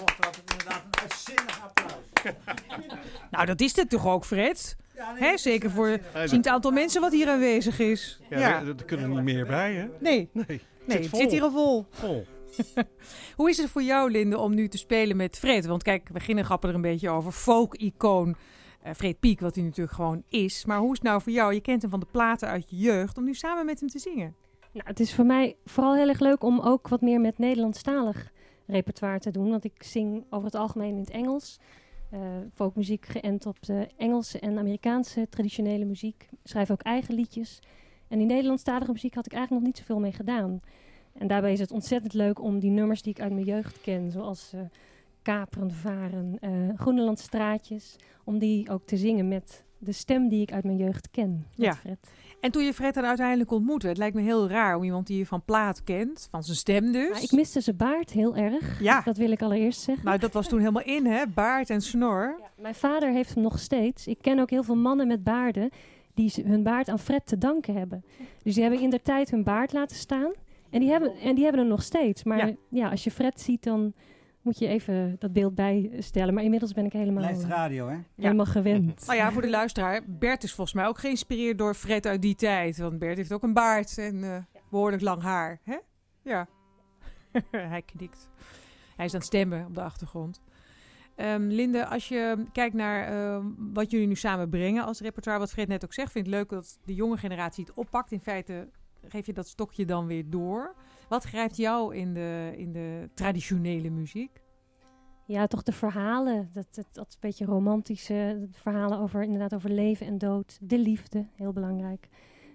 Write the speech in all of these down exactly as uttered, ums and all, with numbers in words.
dat inderdaad een uitzinnig applaus. Nou, dat is het toch ook, Fred? Ja, nee, Hè, dat is zeker een voor uitzinnig- zien het aantal mensen wat hier aanwezig is. Ja, Ja. Er, er kunnen er niet meer bij, hè? Nee, Nee, nee zit het vol. zit hier al vol. Vol. Hoe is het voor jou, Linde, om nu te spelen met Fred? Want kijk, we beginnen grappen er een beetje over. Folk-icoon uh, Fred Piek, wat hij natuurlijk gewoon is. Maar hoe is het nou voor jou? Je kent hem van de platen uit je jeugd, om nu samen met hem te zingen. Nou, het is voor mij vooral heel erg leuk om ook wat meer met Nederlandstalig repertoire te doen. Want ik zing over het algemeen in het Engels. Uh, folkmuziek geënt op de Engelse en Amerikaanse traditionele muziek. Ik schrijf ook eigen liedjes. En die Nederlandstalige muziek had ik eigenlijk nog niet zoveel mee gedaan. En daarbij is het ontzettend leuk om die nummers die ik uit mijn jeugd ken, zoals uh, Kaperen, Varen, uh, Groeneland Straatjes, om die ook te zingen met de stem die ik uit mijn jeugd ken. Met Ja. Fred. En toen je Fred dan uiteindelijk ontmoette, het lijkt me heel raar om iemand die je van plaat kent, van zijn stem dus. Maar ik miste zijn baard heel erg. Ja. Dat wil ik allereerst zeggen. Nou, dat was toen helemaal in, hè? Baard en snor. Ja, mijn vader heeft hem nog steeds. Ik ken ook heel veel mannen met baarden die z- hun baard aan Fred te danken hebben. Dus die hebben in der tijd hun baard laten staan. En die hebben, en die hebben hem nog steeds. Maar Ja. ja. als je Fred ziet, dan moet je even dat beeld bijstellen. Maar inmiddels ben ik helemaal, Blijft eh, radio, hè? helemaal gewend. Nou ja, voor de luisteraar, Bert is volgens mij ook geïnspireerd door Fred uit die tijd. Want Bert heeft ook een baard en uh, behoorlijk lang haar. Hè? Ja, hij knikt. Hij is aan het stemmen op de achtergrond. Um, Linde, als je kijkt naar uh, wat jullie nu samen brengen als repertoire, wat Fred net ook zegt, vind ik het leuk dat de jonge generatie het oppakt. In feite geef je dat stokje dan weer door. Wat grijpt jou in de, in de traditionele muziek? Ja, toch de verhalen. Dat, dat, dat beetje romantische de verhalen over, inderdaad over leven en dood. De liefde, heel belangrijk.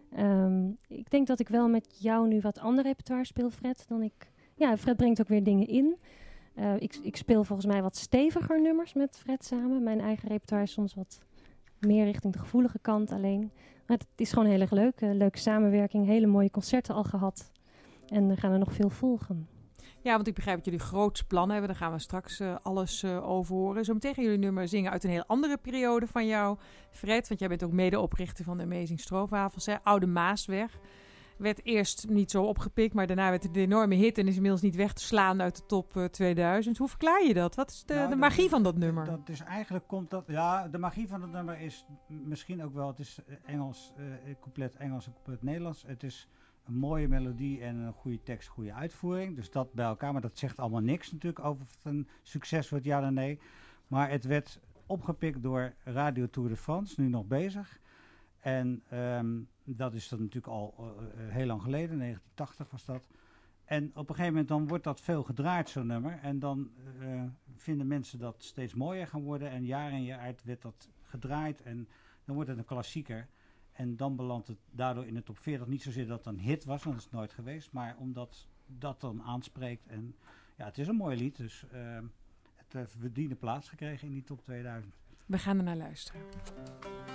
Um, ik denk dat ik wel met jou nu wat ander repertoire speel, Fred, dan ik... Ja, Fred brengt ook weer dingen in. Uh, ik, ik speel volgens mij wat steviger nummers met Fred samen. Mijn eigen repertoire is soms wat meer richting de gevoelige kant alleen. Maar het is gewoon heel erg leuk. Uh, leuke samenwerking, hele mooie concerten al gehad. En er gaan er nog veel volgen. Ja, want ik begrijp dat jullie groots plannen hebben. Daar gaan we straks uh, alles uh, over horen. Zometeen gaan jullie nummer zingen uit een heel andere periode van jou, Fred. Want jij bent ook medeoprichter van de Amazing Stroopwafels. Hè? Oude Maasweg. Werd eerst niet zo opgepikt, maar daarna werd het een enorme hit en is inmiddels niet weg te slaan uit de top uh, tweeduizend. Hoe verklaar je dat? Wat is de, Nou, de dat- magie van dat nummer? Dat is eigenlijk komt dat. Ja, de magie van het nummer is m- misschien ook wel. Het is eh, Engels, uh, compleet Engels en compleet Nederlands. Het is een mooie melodie en een goede tekst, goede uitvoering. Dus dat bij elkaar. Maar dat zegt allemaal niks natuurlijk over of het een succes wordt, ja of nee. Maar het werd opgepikt door Radio Tour de France, nu nog bezig. En um, dat is dan natuurlijk al uh, uh, heel lang geleden, negentien tachtig was dat. En op een gegeven moment dan wordt dat veel gedraaid, zo'n nummer. En dan uh, vinden mensen dat steeds mooier gaan worden. En jaar in jaar uit werd dat gedraaid. En dan wordt het een klassieker. En dan belandt het daardoor in de top veertig. Niet zozeer dat het een hit was, want dat is het nooit geweest. Maar omdat dat dan aanspreekt. En ja, het is een mooi lied. Dus uh, het heeft verdiende plaats gekregen in die top tweeduizend. We gaan er naar luisteren.